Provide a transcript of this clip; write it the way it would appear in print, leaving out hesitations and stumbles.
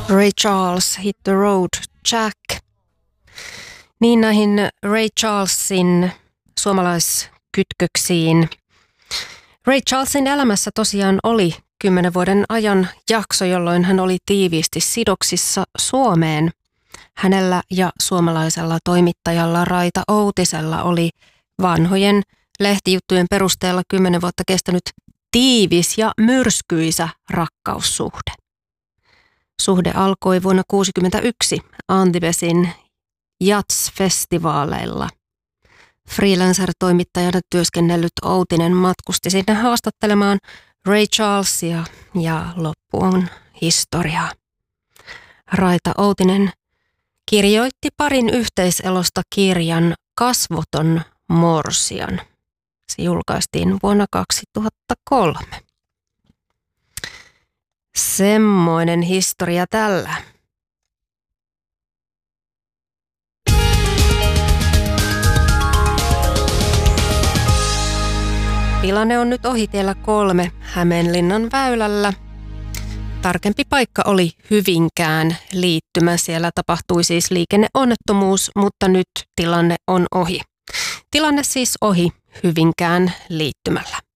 Ray Charles, Hit the Road Jack. Niin näihin Ray Charlesin suomalaiskytköksiin. Ray Charlesin elämässä tosiaan oli 10 vuoden ajan jakso, jolloin hän oli tiiviisti sidoksissa Suomeen. Hänellä ja suomalaisella toimittajalla Raita Outisella oli vanhojen lehtijuttujen perusteella 10 vuotta kestänyt tiivis ja myrskyisä rakkaussuhde. Suhde alkoi vuonna 1961 Antibesin Jazz-festivaaleilla. Freelancer-toimittajana työskennellyt Outinen matkusti sinne haastattelemaan Ray Charlesia ja loppu on historiaa. Raita Outinen kirjoitti parin yhteiselosta kirjan Kasvoton morsian. Se julkaistiin vuonna 2003. Semmoinen historia tällä. Tilanne on nyt ohitiellä 3 Hämeenlinnan väylällä. Tarkempi paikka oli Hyvinkään liittymä. Siellä tapahtui siis liikenneonnettomuus, mutta nyt tilanne on ohi. Tilanne siis ohi Hyvinkään liittymällä.